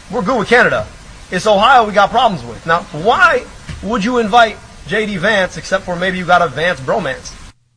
we're good with Canada. It's Ohio we got problems with. Now, why would you invite J.D. Vance except for maybe you got a Vance bromance?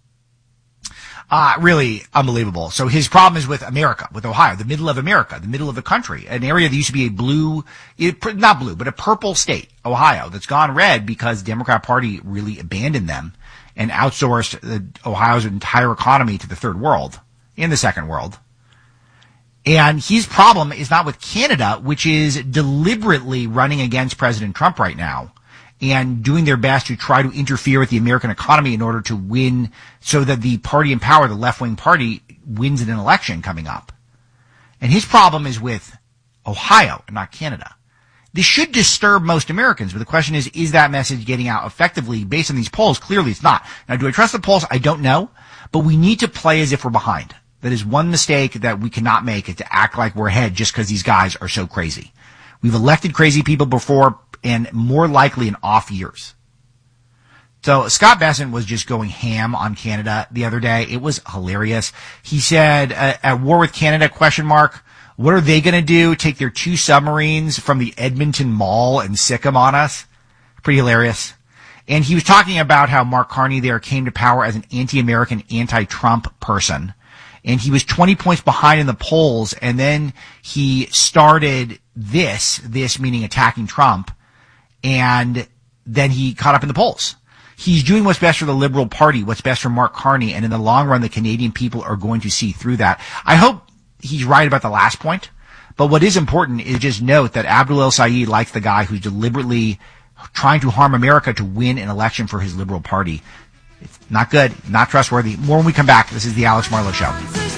Really unbelievable. So his problem is with America, with Ohio, the middle of America, the middle of the country, an area that used to be not blue, but a purple state, Ohio, that's gone red because the Democrat Party really abandoned them and outsourced Ohio's entire economy to the third world and the second world. And his problem is not with Canada, which is deliberately running against President Trump right now and doing their best to try to interfere with the American economy in order to win so that the party in power, the left-wing party, wins in an election coming up. And his problem is with Ohio and not Canada. This should disturb most Americans, but the question is that message getting out effectively based on these polls? Clearly it's not. Now, do I trust the polls? I don't know, but we need to play as if we're behind. That is one mistake that we cannot make, is to act like we're ahead just because these guys are so crazy. We've elected crazy people before, and more likely in off years. So Scott Bessent was just going ham on Canada the other day. It was hilarious. He said, at war with Canada, ? What are they going to do? Take their 2 submarines from the Edmonton Mall and sick them on us? Pretty hilarious. And he was talking about how Mark Carney there came to power as an anti-American, anti-Trump person. And he was 20 points behind in the polls, and then he started this meaning attacking Trump, and then he caught up in the polls. He's doing what's best for the Liberal Party, what's best for Mark Carney, and in the long run, the Canadian people are going to see through that. I hope he's right about the last point, but what is important is just note that Abdul El-Sayed likes the guy who's deliberately trying to harm America to win an election for his Liberal Party. It's not good, not trustworthy. More when we come back. This is the Alex Marlow Show.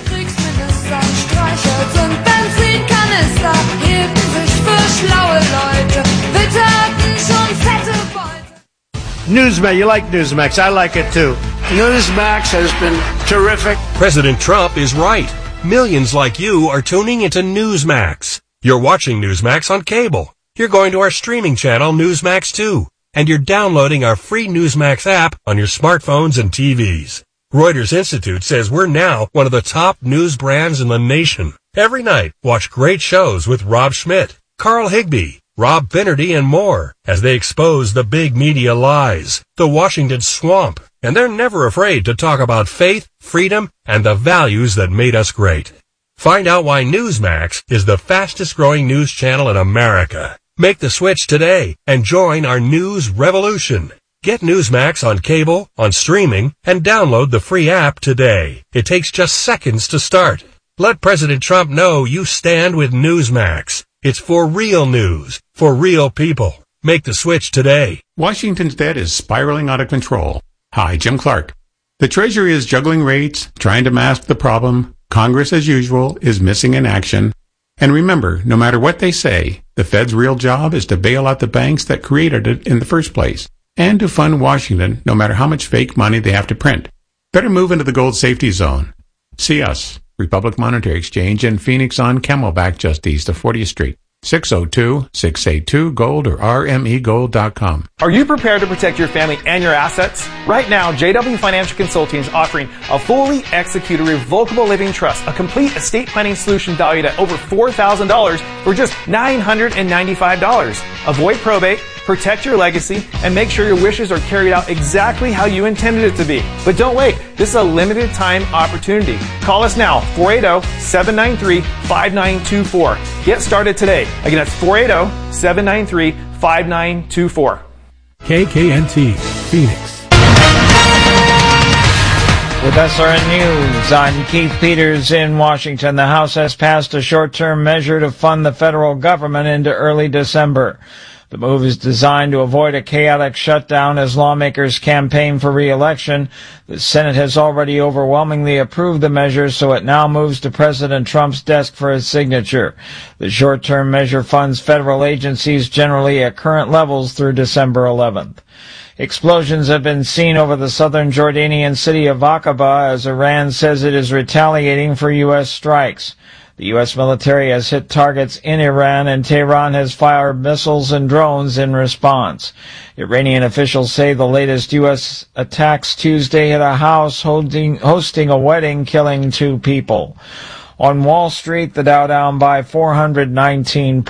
Newsmax, you like Newsmax. I like it too. Newsmax has been terrific. President Trump is right. Millions like you are tuning into Newsmax. You're watching Newsmax on cable. You're going to our streaming channel, Newsmax 2. And you're downloading our free Newsmax app on your smartphones and TVs. Reuters Institute says we're now one of the top news brands in the nation. Every night, watch great shows with Rob Schmidt, Carl Higbie, Rob Finnerty, and more as they expose the big media lies, the Washington swamp, and they're never afraid to talk about faith, freedom, and the values that made us great. Find out why Newsmax is the fastest growing news channel in America. Make the switch today and join our news revolution. Get Newsmax on cable, on streaming, and download the free app today. It takes just seconds to start. Let President Trump know you stand with Newsmax. It's for real news, for real people. Make the switch today. Washington's debt is spiraling out of control. Hi, Jim Clark. The Treasury is juggling rates, trying to mask the problem. Congress, as usual, is missing in action. And remember, no matter what they say, the Fed's real job is to bail out the banks that created it in the first place, and to fund Washington no matter how much fake money they have to print. Better move into the gold safety zone. See us, Republic Monetary Exchange in Phoenix on Camelback just east of 40th Street. 602-682-GOLD or rmegold.com. Are you prepared to protect your family and your assets? Right now, JW Financial Consulting is offering a fully executed revocable living trust, a complete estate planning solution valued at over $4,000 for just $995. Avoid probate, protect your legacy, and make sure your wishes are carried out exactly how you intended it to be. But don't wait. This is a limited time opportunity. Call us now, 480-793-5924. Get started today. Again, that's 480-793-5924. KKNT, Phoenix. With SRN News, I'm Keith Peters in Washington. The House has passed a short-term measure to fund the federal government into early December. The move is designed to avoid a chaotic shutdown as lawmakers campaign for re-election. The Senate has already overwhelmingly approved the measure, so it now moves to President Trump's desk for his signature. The short-term measure funds federal agencies generally at current levels through December 11th. Explosions have been seen over the southern Jordanian city of Aqaba as Iran says it is retaliating for U.S. strikes. The U.S. military has hit targets in Iran, and Tehran has fired missiles and drones in response. Iranian officials say the latest U.S. attacks Tuesday hit a house hosting a wedding, killing 2 people. On Wall Street, the Dow down by 419